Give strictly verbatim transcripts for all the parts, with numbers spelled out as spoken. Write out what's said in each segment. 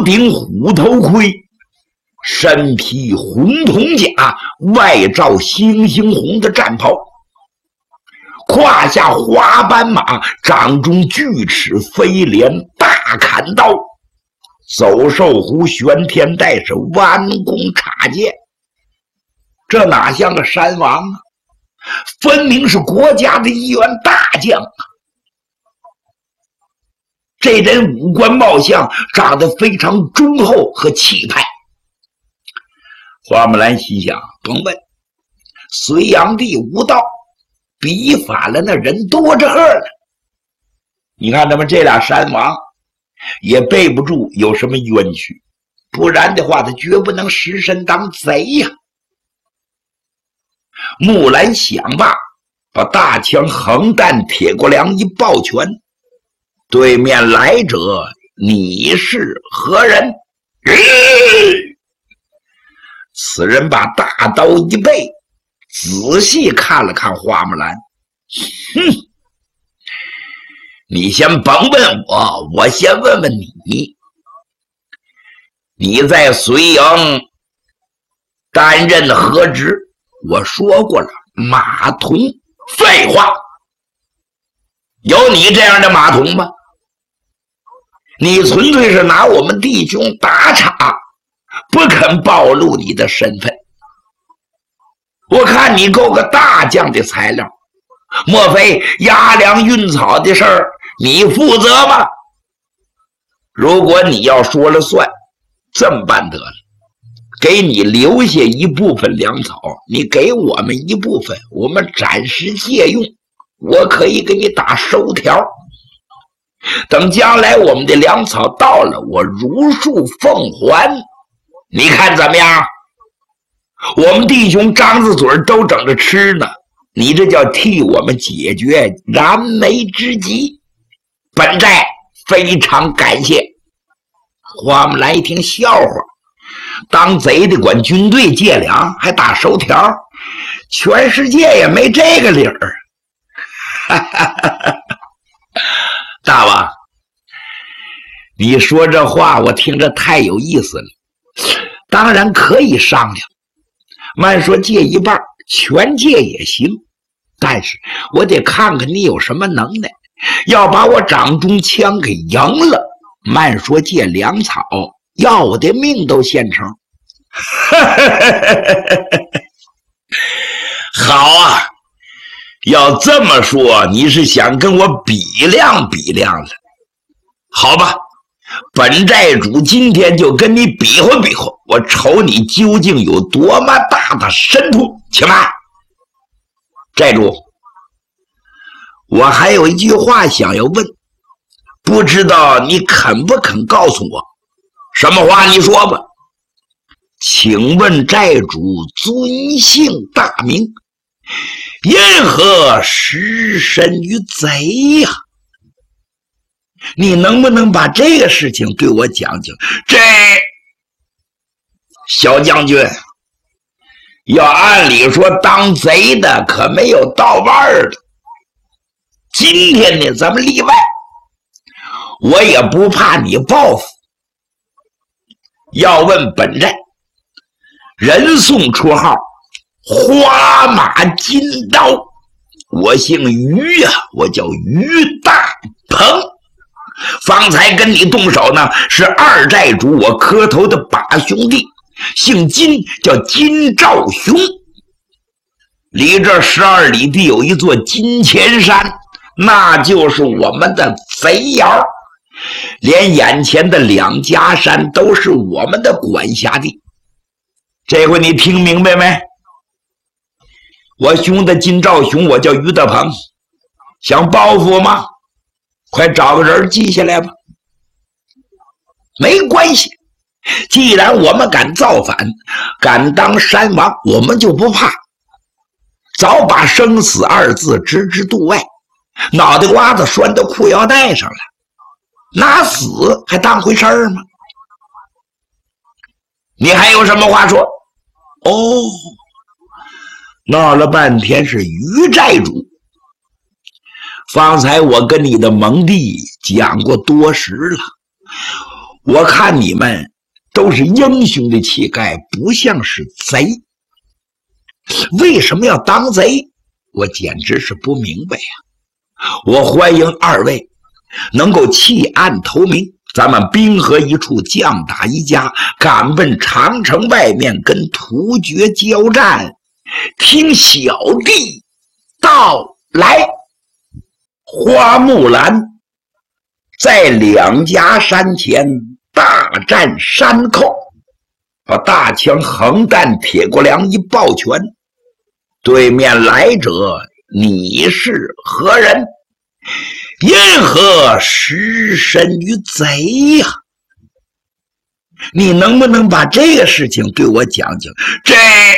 顶虎头盔，身披混铜甲，外罩猩猩红的战袍，胯下花斑马，掌中巨齿飞镰大砍刀，走兽湖玄天带是弯弓插箭，这哪像个山王啊？分明是国家的一员大将啊！这人五官貌相，长得非常忠厚和气派。花木兰心想，甭问，隋炀帝无道，比反了那人多着呵呢。你看他们这俩山王也背不住有什么冤屈，不然的话他绝不能实身当贼呀、啊。木兰想罢，把大枪横弹铁过梁一抱拳，对面来者，你是何人？呃、此人把大刀一背，仔细看了看花木兰，哼，你先甭问我，我先问问你，你在隋营担任何职？我说过了，马童。废话，有你这样的马童吗？你纯粹是拿我们弟兄打岔，不肯暴露你的身份。我看你够个大将的材料，莫非押粮运草的事儿你负责吗？如果你要说了算，这么办得了，给你留下一部分粮草，你给我们一部分，我们暂时借用，我可以给你打收条。等将来我们的粮草到了，我如数奉还，你看怎么样？我们弟兄张着嘴都等着吃呢，你这叫替我们解决燃眉之急，本寨非常感谢。花木兰一听笑话，当贼的管军队借粮还打收条，全世界也没这个理儿。大王，你说这话我听着太有意思了，当然可以商量，慢说借一半，全借也行，但是我得看看你有什么能耐，要把我掌中枪给赢了，慢说借粮草，要我的命都现成。好啊，要这么说，你是想跟我比量比量了？好吧，本寨主今天就跟你比划比划，我瞅你究竟有多么大的身土。且慢，寨主，我还有一句话想要问，不知道你肯不肯告诉我？什么话？你说吧。请问寨主尊姓大名？因何失身于贼呀、啊？你能不能把这个事情对我讲讲？这小将军，要按理说当贼的可没有到腕的，今天呢咱们例外，我也不怕你报复。要问本寨，人送绰号花马金刀，我姓于啊，我叫于大鹏。方才跟你动手呢，是二寨主我磕头的把兄弟，姓金，叫金兆雄。离这十二里地有一座金钱山，那就是我们的贼窑，连眼前的两家山都是我们的管辖地。这回你听明白没？我兄弟金兆雄，我叫于德鹏，想报复吗？快找个人记下来吧。没关系，既然我们敢造反，敢当山王，我们就不怕，早把生死二字置之度外，脑袋瓜子拴到裤腰带上了，拿死还当回事儿吗？你还有什么话说？哦，闹了半天是于寨主。方才我跟你的盟弟讲过多时了， 我看你们都是英雄的气概，不像是贼。为什么要当贼？我简直是不明白呀！我欢迎二位能够弃暗投明，咱们兵合一处，将打一家，赶奔长城外面跟突厥交战。听小弟到来。花木兰在两家山前大战山寇，把大枪横弹铁骨梁一抱拳，对面来者你是何人？因何失身于贼呀、啊？你能不能把这个事情对我讲讲？这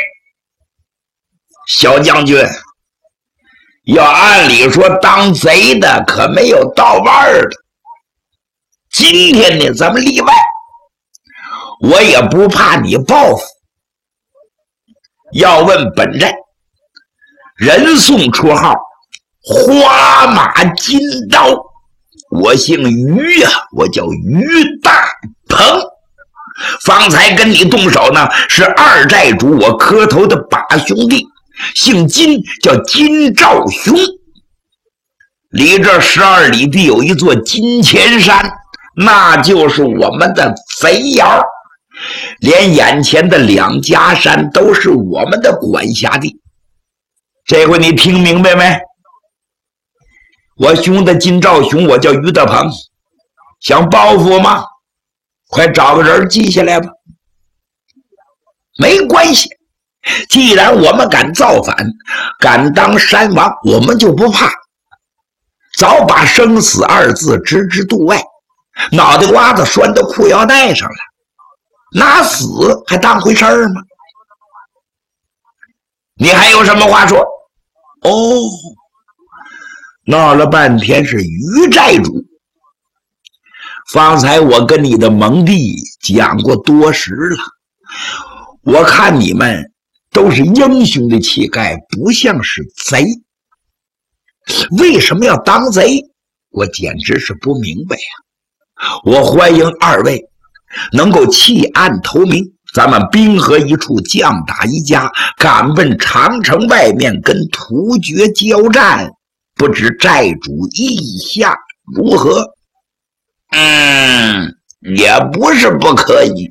小将军，要按理说当贼的可没有到腕的，今天呢咱们例外，我也不怕你报复。要问本寨，人送绰号花马金刀，我姓于呀、啊，我叫于大鹏。方才跟你动手呢，是二寨主我磕头的把兄弟，姓金，叫金兆雄。离这十二里地有一座金钱山，那就是我们的贼窑，连眼前的两家山都是我们的管辖地。这回你听明白没？我兄弟金兆雄，我叫于德鹏，想报复吗？快找个人记下来吧。没关系，既然我们敢造反，敢当山王，我们就不怕。早把生死二字置之度外，脑袋瓜子拴到裤腰带上了，拿死还当回事儿吗？你还有什么话说？哦，闹了半天是于寨主。方才我跟你的蒙弟讲过多时了，我看你们都是英雄的气概，不像是贼。为什么要当贼？我简直是不明白呀！我欢迎二位能够弃暗投明，咱们兵合一处，将打一家，赶奔长城外面跟突厥交战，不知寨主意下如何？嗯，也不是不可以。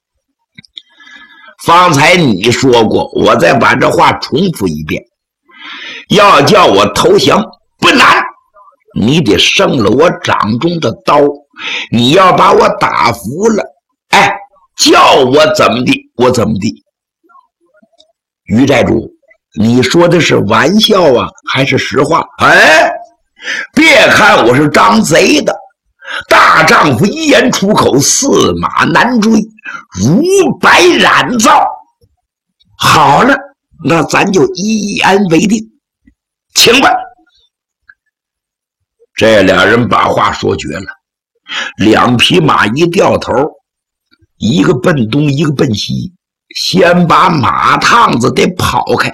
方才你说过，我再把这话重复一遍，要叫我投降不难，你得胜了我掌中的刀，你要把我打服了，哎，叫我怎么地我怎么地。于寨主，你说的是玩笑啊还是实话？哎，别看我是当贼的，大丈夫一言出口，驷马难追，如白染皂。好了，那咱就一言为定，请吧。这俩人把话说绝了，两匹马一掉头，一个奔东，一个奔西，先把马趟子得跑开，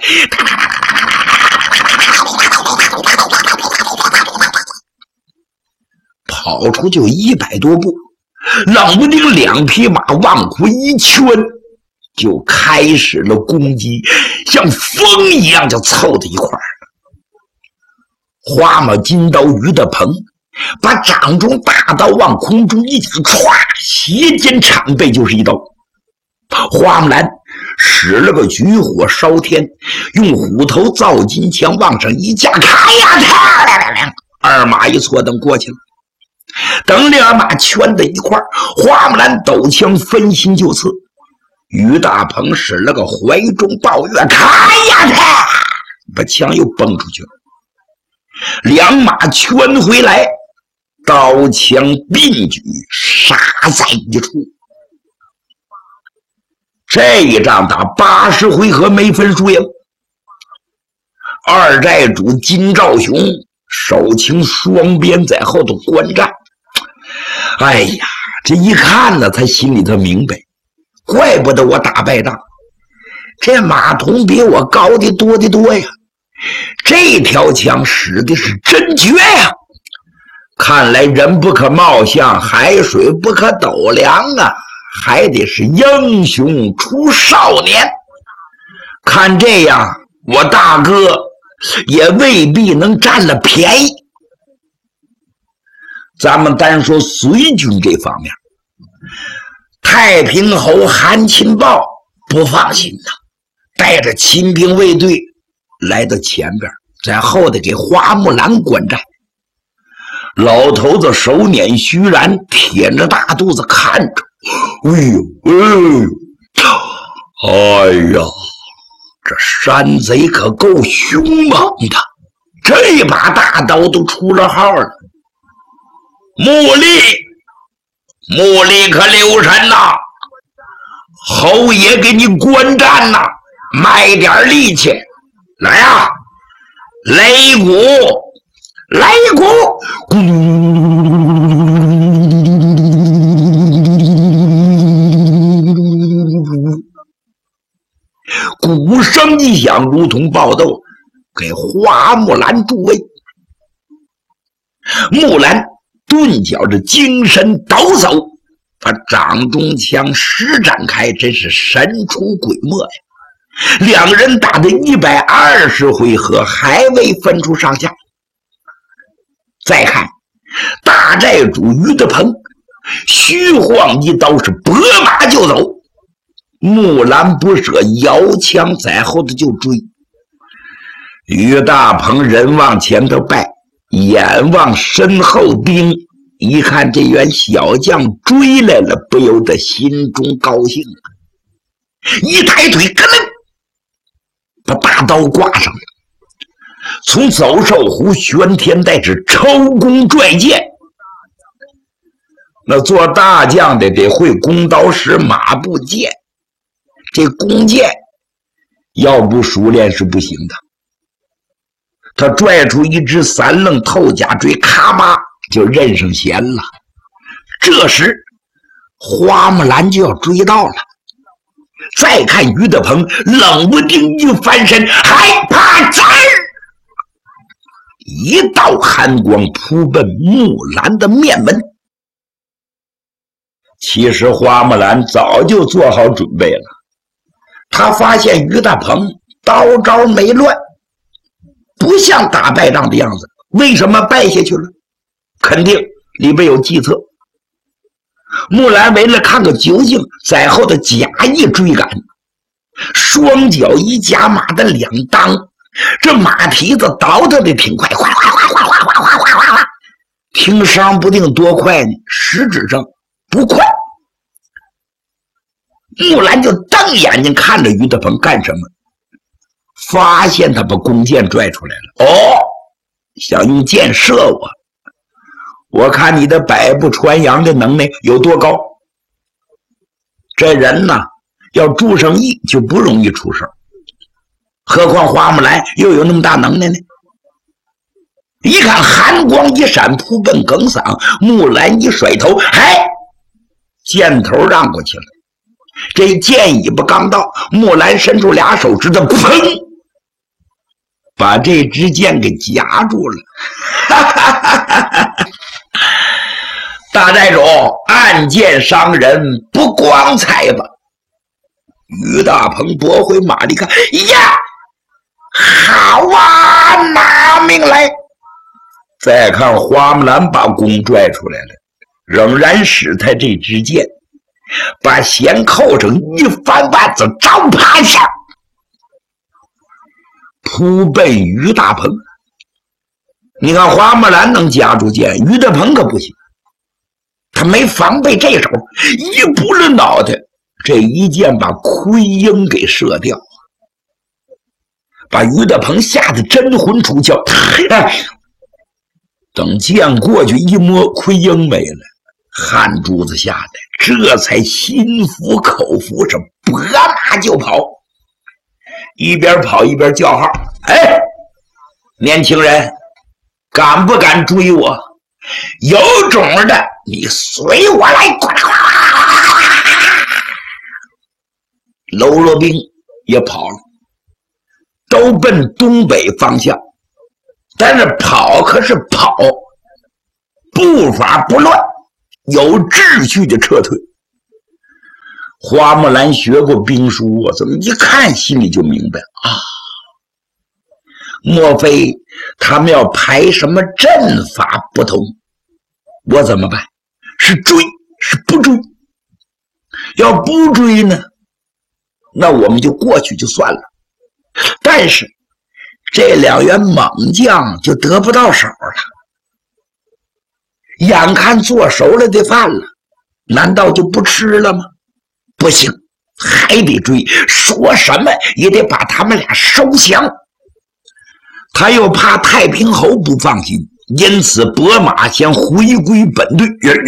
跑出就一百多步，冷不丁两匹马往回一圈，就开始了攻击，像风一样就凑在一块儿。花马金刀于德鹏把掌中大刀往空中一举，唰，斜肩敞背就是一刀。花木兰使了个举火烧天，用虎头造金枪往上一架，开呀开！二马一错蹬过去了。等两马圈在一块儿，花木兰抖枪分心就刺，于大鹏使了个怀中抱月，开呀开！把枪又崩出去了。两马圈回来，刀枪并举，杀在一处。这一仗打八十回合没分输赢。二寨主金兆雄手擎双鞭在后头观战。哎呀，这一看呢，他心里头明白，怪不得我打败仗，这马童比我高的多的多呀。这条枪使的是真绝呀！ 看来人不可貌相，海水不可斗量啊，还得是英雄出少年。看这样，我大哥也未必能占了便宜。咱们单说隋军这方面，太平侯韩擒豹不放心呐，带着亲兵卫队来到前边，在后头给花木兰观战。老头子手捻虚髯，铁着大肚子看着，哎呦哎呦，哎呀，这山贼可够凶猛的，这把大刀都出了号了。木力，木力可留神呐，侯爷给你观战呐，卖点力气，来啊，擂鼓，擂鼓，鼓声一响，如同爆豆，给花木兰助威。木兰顿觉着精神抖擞，把掌中枪施展开，真是神出鬼没呀！两人打的一百二十回合，还未分出上下。再看大寨主于德鹏，虚晃一刀，是拨马就走。木兰不舍，摇枪在后头就追。于大鹏人往前头拜，眼望身后兵，一看这员小将追来了，不由得心中高兴啊！一抬腿，咯楞，把大刀挂上了，从走兽湖玄天带指抽弓拽箭。那做大将的得会弓刀石马步箭，这弓箭要不熟练是不行的。他拽出一支三愣透甲锥，咔吧就认上弦了。这时花木兰就要追到了，再看于德鹏冷不丁一翻身，害怕这儿一道寒光扑奔木兰的面门。其实花木兰早就做好准备了，他发现于大鹏刀招没乱，不像打败仗的样子，为什么败下去了？肯定里边有计策。木兰为了看个究竟，在后的假意追赶，双脚一夹马的两当，这马蹄子倒腾的挺快，哗哗哗哗哗哗哗哗哗哗，听声不定多快呢，实质上不快。木兰就瞪眼睛看着于德鹏干什么，发现他把弓箭拽出来了。哦，想用箭射我，我看你的百步穿杨的能耐有多高。这人呢，要注上意就不容易出事，何况花木兰又有那么大能耐呢？一看寒光一闪，扑奔耿嗓，木兰一甩头，嗨，箭头让过去了。这箭尾巴刚到，木兰伸出俩手指头，砰，把这支箭给夹住了。大寨主，暗箭伤人，不光彩吧？于大鹏拨回马力看，呀，好啊，拿命来！再看花木兰把弓拽出来了，仍然使他这支箭，把弦扣成一翻腕子，招趴下，扑奔于大鹏。你看花木兰能夹住箭，于大鹏可不行，他没防备这手，一扑了脑袋，这一箭把奎英给射掉，把于大鹏吓得真魂出窍。等箭过去一摸，奎英没了，汗珠子下来，这才心服口服，是拨马就跑，一边跑一边叫号：哎，年轻人，敢不敢追我？有种的你随我来！喽啰兵也跑了，都奔东北方向，但是跑可是跑，不步伐不乱，有秩序的撤退。花木兰学过兵书啊，怎么一看心里就明白啊？莫非他们要排什么阵法不同？我怎么办？是追是不追？要不追呢，那我们就过去就算了。但是这两员猛将就得不到手了，眼看做熟了的饭了，难道就不吃了吗？不行，还得追，说什么也得把他们俩收降。他又怕太平侯不放心，因此拨马先回归本队。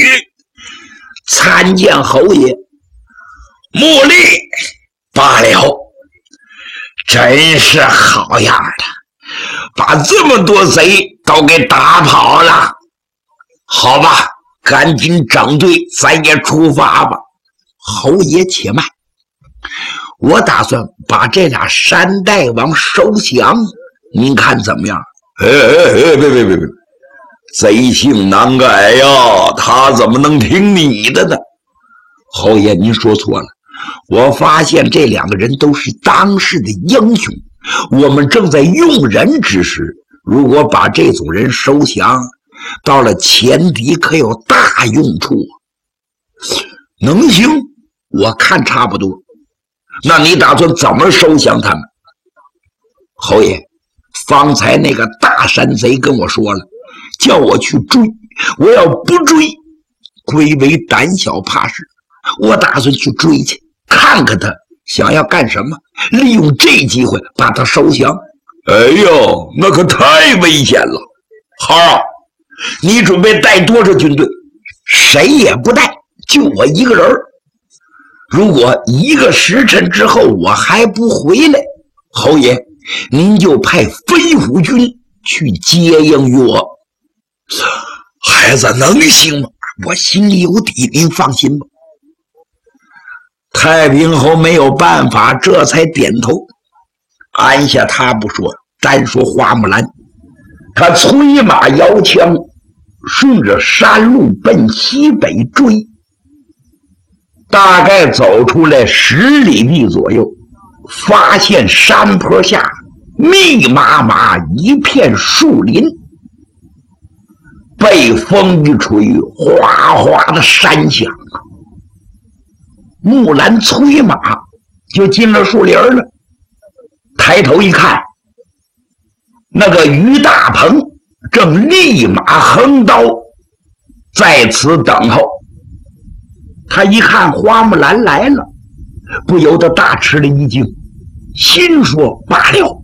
参见侯爷，目力罢了，真是好样的，把这么多贼都给打跑了。好吧，赶紧整队，咱也出发吧。侯爷且慢，我打算把这俩山大王收降，您看怎么样？哎哎哎，别别别别，贼性难改呀，他怎么能听你的呢？侯爷，您说错了，我发现这两个人都是当世的英雄，我们正在用人之时，如果把这种人收降，到了前敌可有大用处。能行？我看差不多。那你打算怎么收降他们？侯爷，方才那个大山贼跟我说了，叫我去追，我要不追，归为胆小怕事。我打算去追去，看看他想要干什么，利用这机会把他收降。哎呦，那可太危险了。孩儿啊，你准备带多少军队？谁也不带，就我一个人。如果一个时辰之后我还不回来，侯爷您就派飞虎军去接应于我。孩子能行吗？我心里有底，您放心吧。太平侯没有办法，这才点头。按下他不说，单说花木兰，他催马摇枪，顺着山路奔西北追。大概走出来十里地左右，发现山坡下密麻麻一片树林，被风一吹，哗哗的山响。木兰催马就进了树林了，抬头一看，那个于大鹏正立马横刀在此等候。他一看花木兰来了，不由得大吃了一惊，心说罢了，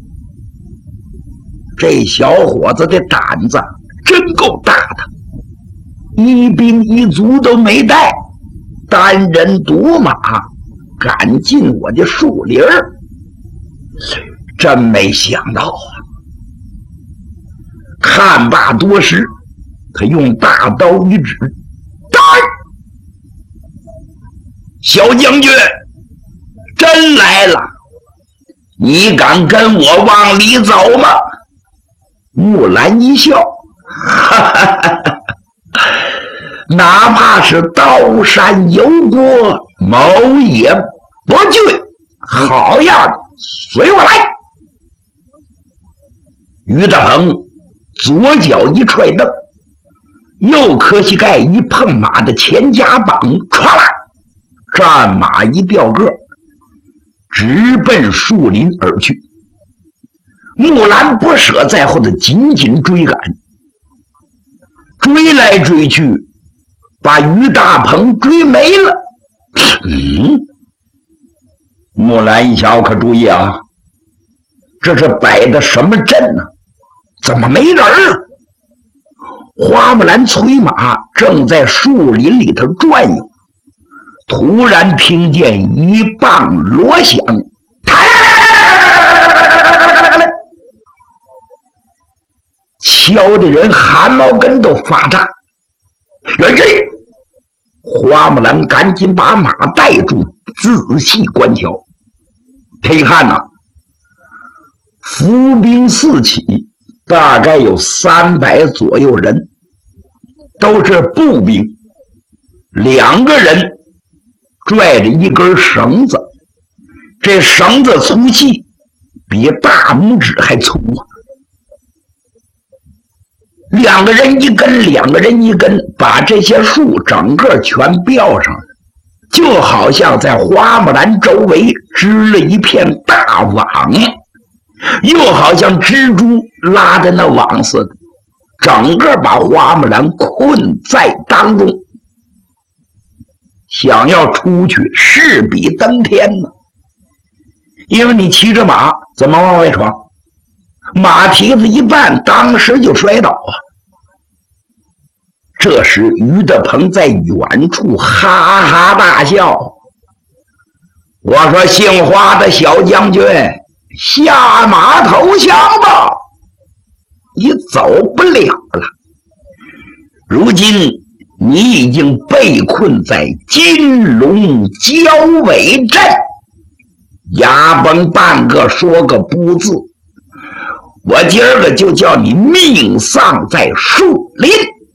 这小伙子的胆子真够大的，一兵一卒都没带，单人独马赶进我的树林儿，真没想到啊！看罢多时，他用大刀一指，带小将军真来了，你敢跟我往里走吗？木兰一笑，哈哈哈哈，哪怕是刀山油锅，某也不惧。好样的，随我来！于大鹏左脚一踹蹬，右磕膝盖一碰马的前夹膀，唰啦，战马一掉个，直奔树林而去。木兰不舍在后的紧紧追赶，追来追去，把于大鹏追没了。嗯，木兰一瞧，可注意啊，这是摆的什么阵呢？怎么没人啊？花木兰催马正在树林里头转悠，突然听见一棒锣响，敲的人汗毛根都发炸。人这花木兰赶紧把马带住，仔细观瞧。他一看呐、啊，伏兵四起，大概有三百左右人， 都是步兵，两个人拽着一根绳子，这绳子粗细比大拇指还粗啊！两个人一根，两个人一根，把这些树整个全吊上了，就好像在花木兰周围织了一片大网，又好像蜘蛛拉的那网似的，整个把花木兰困在当中。想要出去势比登天呢，因为你骑着马怎么往外闯？马蹄子一绊，当时就摔倒啊！这时于德鹏在远处哈哈大笑，我说姓花的小将军，下马投降吧，你走不了了。如今你已经被困在金龙交尾镇，牙崩半个说个不字，我今儿个就叫你命丧在树林。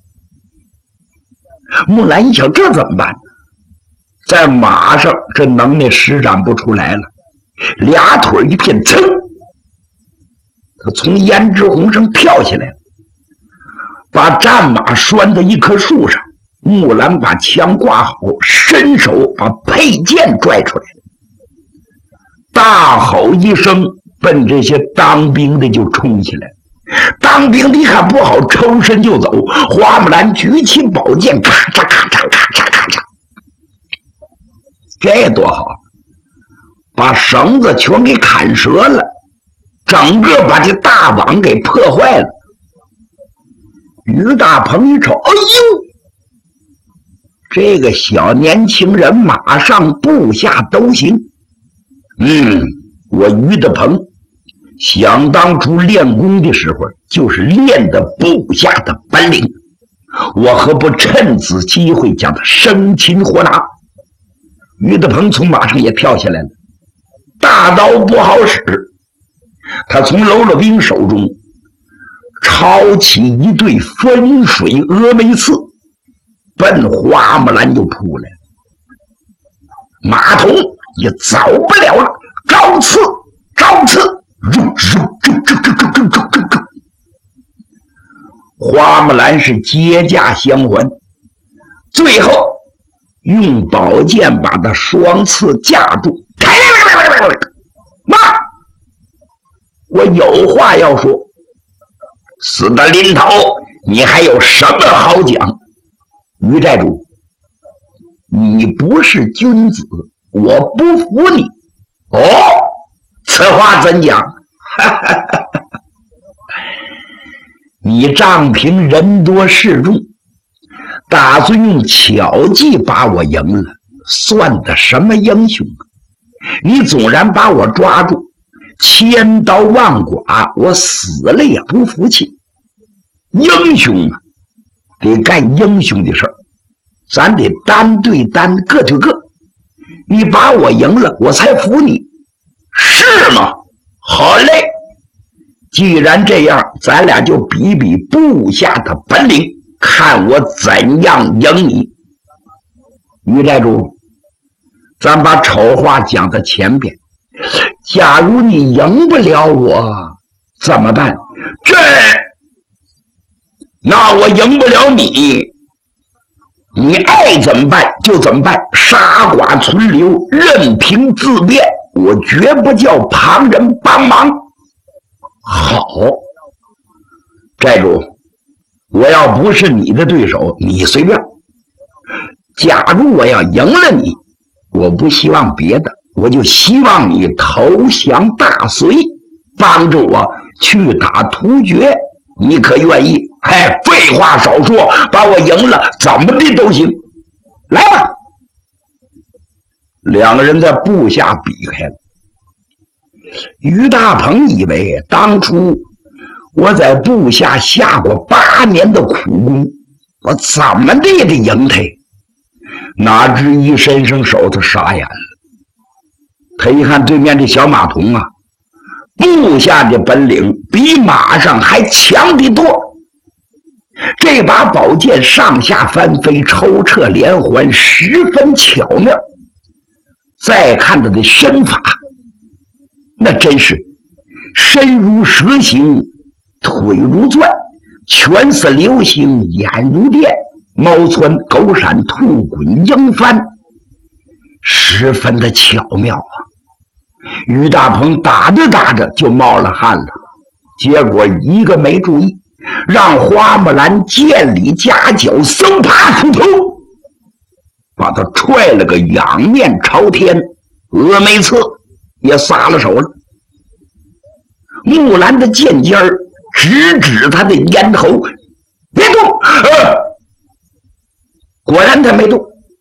木兰一想，这怎么办？在马上这能耐施展不出来了，俩腿一片噌，他从胭脂红上跳下来了，把战马拴在一棵树上。木兰把枪挂好，伸手把佩剑拽出来，大吼一声，奔这些当兵的就冲起来。当兵的一看不好，抽身就走。花木兰举起宝剑，咔嚓咔嚓咔嚓咔嚓，这多好，把绳子全给砍折了，整个把这大网给破坏了。于大鹏一瞅，哎呦，这个小年轻人马上部下都行。嗯，我于大鹏想当初练功的时候，就是练的部下的本领，我何不趁此机会将他生擒活拿？于大鹏从马上也跳下来了，大刀不好使，他从喽啰兵手中抄起一对分水峨眉刺，奔花木兰就扑来了。马童也走不了了，高刺高刺，花木兰是接驾相还，最后用宝剑把他双刺架住。妈，我有话要说，死的临头，你还有什么好讲？于寨主，你不是君子，我不服你。哦，此话怎讲？你仗凭人多势众，打算用巧计把我赢了，算的什么英雄啊？你纵然把我抓住，千刀万剐，我死了也不服气。英雄啊，得干英雄的事儿，咱得单对单，个对个。你把我赢了，我才服你，是吗？好嘞，既然这样，咱俩就比比部下的本领，看我怎样赢你。于寨主，咱把丑话讲在前边，假如你赢不了我怎么办？这那我赢不了你，你爱怎么办就怎么办，杀剐存留，任凭自便，我绝不叫旁人帮忙。好，寨主，我要不是你的对手，你随便。假如我要赢了你，我不希望别的，我就希望你投降大隋，帮着我去打突厥，你可愿意？哎，废话少说，把我赢了，怎么的都行。来吧！两个人在部下比开了。于大鹏以为当初我在部下下过八年的苦功，我怎么的也得赢他，哪知一伸伸手，他傻眼了。他一看对面这小马童啊，部下的本领比马上还强得多。 这把宝剑上下翻飞，抽掣连环，十分巧妙。再看他的身法，那真是身如蛇形，腿如钻，拳似流星，眼如电，猫窜狗闪，兔滚鹰翻，十分的巧妙啊！于大鹏打着打着就冒了汗了，结果一个没注意，让花木兰剑里夹角，嗖啪扑通，把他踹了个仰面朝天，峨眉刺也撒了手了。木兰的剑尖儿直指他的咽喉，别动！呃、果然他没动。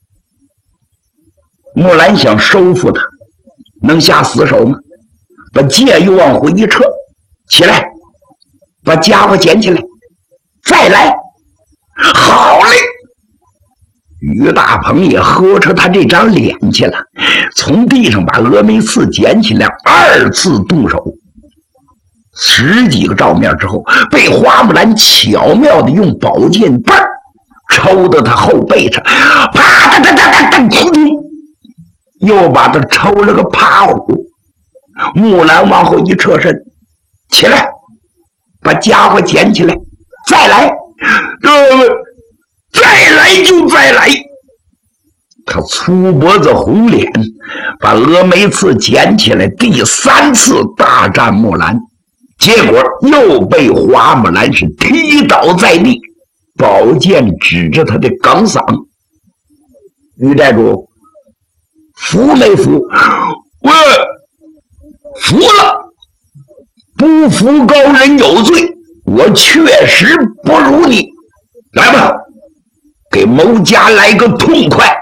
木兰想收复他，能下死手吗？把剑又往回一撤，起来，把家伙捡起来，再来。好嘞！于大鹏也呵斥他这张脸去了，从地上把峨眉刺捡起来，二次动手。十几个照面之后，被花木兰巧妙的用宝剑棒抽到他后背上，啪嗒嗒嗒嗒嗒，又把他抽了个趴虎。木兰往后一侧身，起来，把家伙捡起来，再来，呃，再来就再来。他粗脖子红脸，把峨眉刺捡起来，第三次大战木兰。结果又被花木兰是踢倒在地，宝剑指着他的岗嗓。于寨主，服没服？我服了，不服高人有罪，我确实不如你。来吧，给某家来个痛快。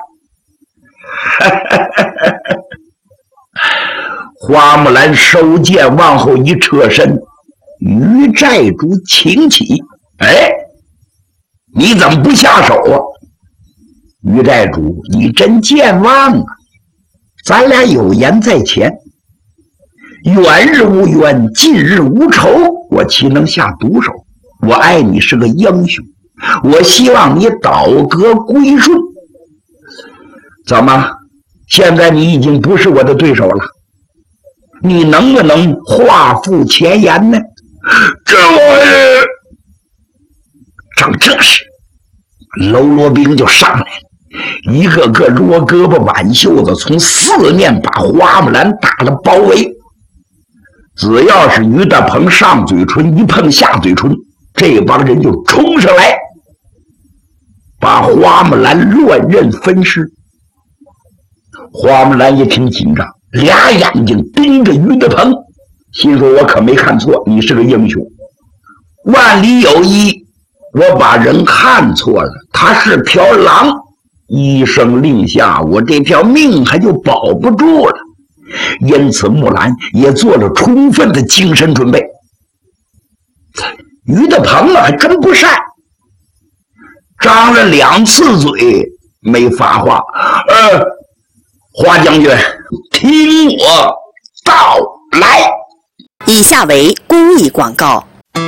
花木兰收剑往后一侧身，于寨主请起。哎，你怎么不下手啊？于寨主，你真健忘啊！咱俩有言在前，远日无冤，近日无仇，我岂能下毒手？我爱你是个英雄，我希望你倒戈归顺。怎么，现在你已经不是我的对手了？你能不能话付前言呢？这我正这时，喽啰兵就上来了，一个个罗胳膊挽袖子，从四面把花木兰打了包围。只要是于大鹏上嘴唇一碰下嘴唇，这帮人就冲上来，把花木兰乱刃分尸。花木兰也挺紧张，俩眼睛盯着于大鹏，心说我可没看错，你是个英雄。万里有一，我把人看错了，他是条狼，医生令下，我这条命还就保不住了。因此木兰也做了充分的精神准备。于大鹏啊还真不善，张了两次嘴没发话。呃花将军，听我道来。 以下为公益广告。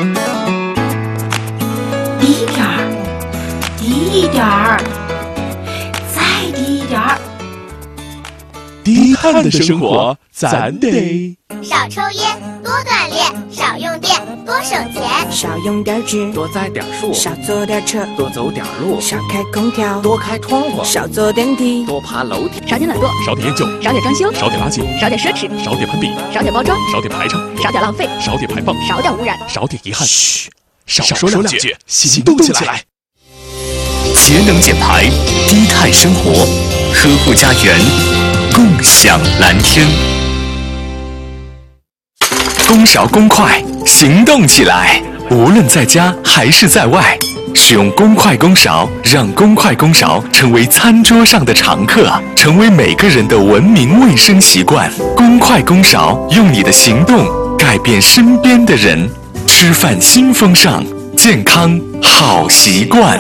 低一点儿，低一点儿，再低一点儿。 低碳的生活，咱得少抽烟，多锻炼，少用电，多省钱， 少用点纸， 多栽点树， 少坐点车， 多走点路， 少开空调， 多开窗户， 少坐电梯， 多爬楼梯， 少点懒惰， 少点烟酒， 少点装修， 少点垃圾， 少点奢侈， 少点攀比， 少点包装， 少点排场， 少点浪费， 少点排放， 少点污染， 少点遗憾。嘘，少说两句，行动起来。 节能减排，低碳生活，呵护家园，共享蓝天。公勺公筷，行动起来！无论在家还是在外，使用公筷公勺，让公筷公勺成为餐桌上的常客，成为每个人的文明卫生习惯。公筷公勺，用你的行动改变身边的人。吃饭新风尚，健康好习惯。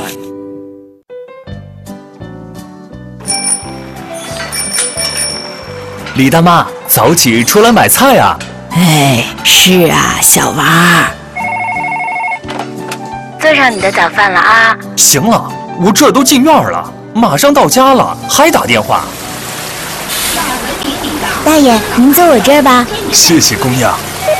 李大妈，早起出来买菜啊！ 哎，是啊，小娃儿。 这带上你的早饭了啊。 行了，我这都进院了，马上到家了，还打电话。 大爷，您坐我这儿吧。 谢谢姑娘。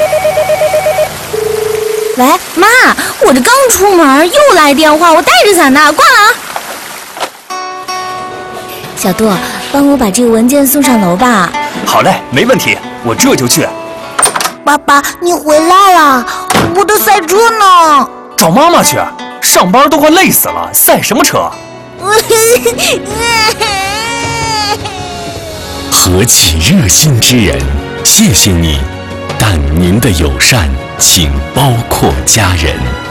喂，妈，我这刚出门又来电话，我带着伞呢，挂了啊。小杜，帮我把这个文件送上楼吧。 好嘞，没问题，我这就去。 爸爸，你回来了，我的赛车呢？ 找妈妈去，上班都快累死了，赛什么车？ 何其热心之人，谢谢你，但您的友善请包括家人。